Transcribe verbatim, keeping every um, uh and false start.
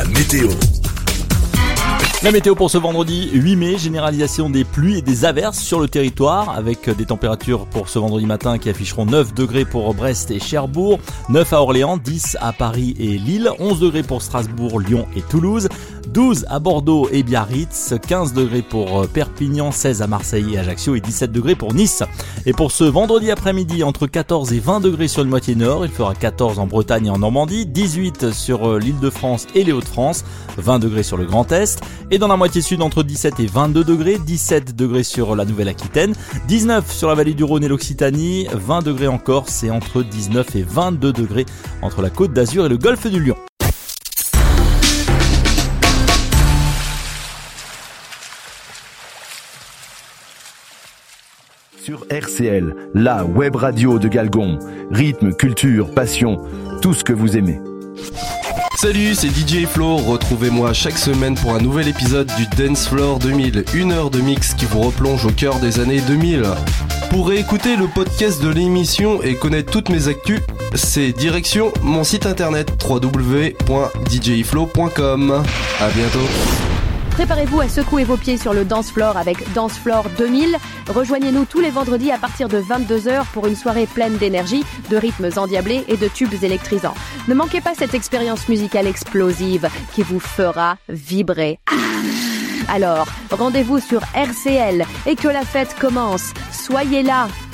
la météo. La météo pour ce vendredi huit mai, généralisation des pluies et des averses sur le territoire avec des températures pour ce vendredi matin qui afficheront neuf degrés pour Brest et Cherbourg, neuf à Orléans, dix à Paris et Lille, onze degrés pour Strasbourg, Lyon et Toulouse, douze à Bordeaux et Biarritz, quinze degrés pour Perpignan, seize à Marseille et Ajaccio et dix-sept degrés pour Nice. Et pour ce vendredi après-midi, entre quatorze et vingt degrés sur le moitié nord, il fera quatorze en Bretagne et en Normandie, dix-huit sur l'Île-de-France et les Hauts-de-France, vingt degrés sur le Grand Est. Et dans la moitié sud, entre dix-sept et vingt-deux degrés, dix-sept degrés sur la Nouvelle-Aquitaine, dix-neuf sur la vallée du Rhône et l'Occitanie, vingt degrés en Corse et entre dix-neuf et vingt-deux degrés entre la Côte d'Azur et le golfe du Lion. Sur R C L, la web radio de Galgon. Rythme, culture, passion, tout ce que vous aimez. Salut, c'est D J Flo, retrouvez-moi chaque semaine pour un nouvel épisode du Dance Floor deux mille, une heure de mix qui vous replonge au cœur des années deux mille. Pour réécouter le podcast de l'émission et connaître toutes mes actus, c'est direction mon site internet w w w point d j flow point com. À bientôt. Préparez-vous à secouer vos pieds sur le Dance Floor avec Dance Floor deux mille. Rejoignez-nous tous les vendredis à partir de vingt-deux heures pour une soirée pleine d'énergie, de rythmes endiablés et de tubes électrisants. Ne manquez pas cette expérience musicale explosive qui vous fera vibrer. Alors, rendez-vous sur R C L et que la fête commence. Soyez là!